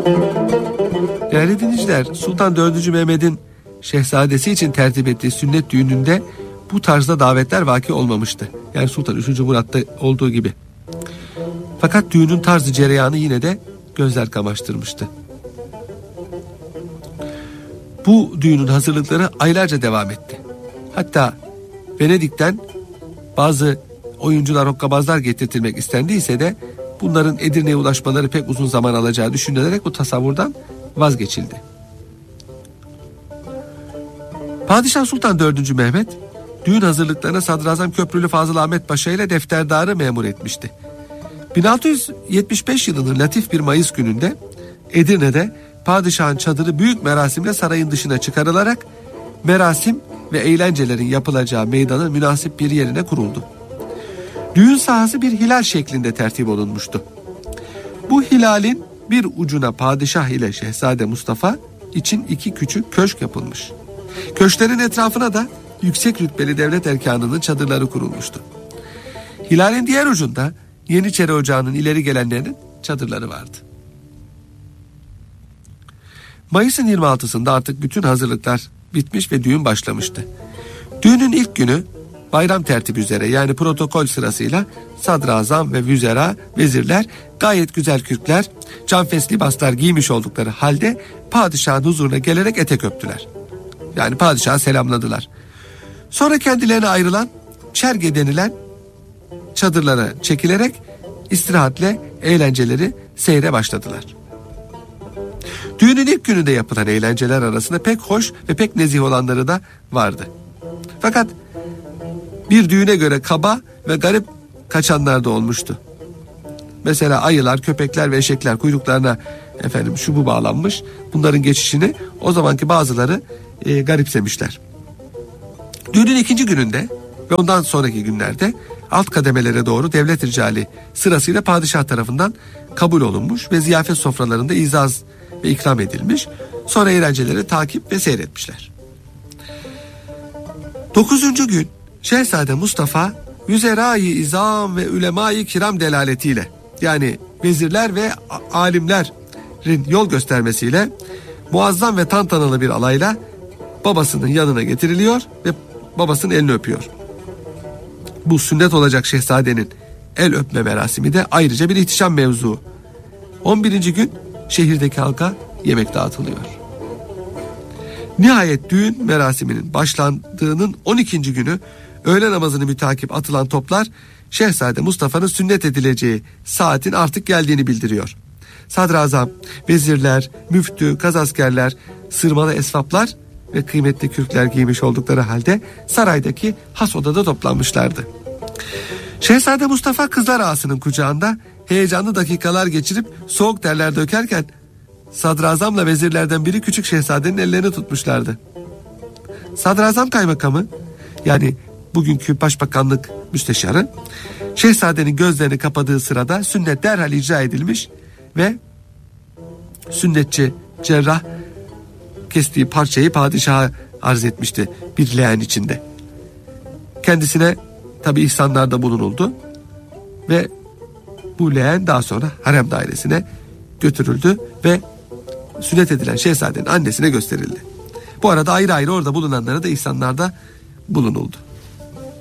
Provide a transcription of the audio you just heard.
Değerli dinleyiciler, Sultan 4. Mehmet'in şehzadesi için tertip ettiği sünnet düğününde bu tarzda davetler vaki olmamıştı. Yani Sultan 3. Murat'ta olduğu gibi. Fakat düğünün tarzı cereyanı yine de gözler kamaştırmıştı. Bu düğünün hazırlıkları aylarca devam etti. Hatta Venedik'ten bazı oyuncular, hokkabazlar getirtilmek istendiyse de bunların Edirne'ye ulaşmaları pek uzun zaman alacağı düşünülerek bu tasavvurdan vazgeçildi. Padişah Sultan 4. Mehmet düğün hazırlıklarına Sadrazam Köprülü Fazıl Ahmet Paşa ile defterdarı memur etmişti. 1675 yılının latif bir Mayıs gününde Edirne'de padişahın çadırı büyük merasimle sarayın dışına çıkarılarak merasim ve eğlencelerin yapılacağı meydanın münasip bir yerine kuruldu. Düğün sahası bir hilal şeklinde tertip olunmuştu. Bu hilalin bir ucuna padişah ile Şehzade Mustafa için 2 küçük köşk yapılmış. Köşklerin etrafına da yüksek rütbeli devlet erkanının çadırları kurulmuştu. Hilalin diğer ucunda Yeniçeri Ocağı'nın ileri gelenlerinin çadırları vardı. Mayıs'ın 26'sında artık bütün hazırlıklar bitmiş ve düğün başlamıştı. Düğünün ilk günü bayram tertibi üzere, yani protokol sırasıyla sadrazam ve vüzera, vezirler gayet güzel kürkler, canfes libaslar giymiş oldukları halde padişahın huzuruna gelerek etek öptüler. Yani padişahı selamladılar. Sonra kendilerine ayrılan çerge denilen çadırlara çekilerek istirahatle eğlenceleri seyre başladılar. Düğünün ilk gününde yapılan eğlenceler arasında pek hoş ve pek nezih olanları da vardı. Fakat bir düğüne göre kaba ve garip kaçanlar da olmuştu. Mesela ayılar, köpekler ve eşekler kuyruklarına şu bu bağlanmış. Bunların geçişini o zamanki bazıları garipsemişler. Düğünün ikinci gününde ve ondan sonraki günlerde alt kademelere doğru devlet ricali sırasıyla padişah tarafından kabul olunmuş ve ziyafet sofralarında izaz ve ikram edilmiş. Sonra eğlenceleri takip ve seyretmişler. 9. gün Şehzade Mustafa Yüzerai İzam ve Ülemai Kiram delaletiyle, yani vezirler ve alimlerin yol göstermesiyle muazzam ve tantanalı bir alayla babasının yanına getiriliyor ve babasının elini öpüyor. Bu sünnet olacak şehzadenin el öpme merasimi de ayrıca bir ihtişam mevzu. 11. gün şehirdeki halka yemek dağıtılıyor. Nihayet düğün merasiminin başlandığının 12. günü öğle namazını mütakip atılan toplar Şehzade Mustafa'nın sünnet edileceği saatin artık geldiğini bildiriyor. Sadrazam, vezirler, müftü, kazaskerler, sırmalı esvaplar ve kıymetli kürkler giymiş oldukları halde saraydaki has odada toplanmışlardı. Şehzade Mustafa kızlar ağasının kucağında heyecanlı dakikalar geçirip soğuk terler dökerken sadrazamla vezirlerden biri küçük şehzadenin ellerini tutmuşlardı. Sadrazam kaymakamı, yani bugünkü başbakanlık müsteşarı, şehzadenin gözlerini kapadığı sırada sünnet derhal icra edilmiş ve sünnetçi cerrah kestiği parçayı padişaha arz etmişti bir leğen içinde. Kendisine tabi ihsanlarda bulunuldu ve bu leğen daha sonra harem dairesine götürüldü ve sünnet edilen şehzadenin annesine gösterildi. Bu arada ayrı ayrı orada bulunanlara da ihsanlarda bulunuldu.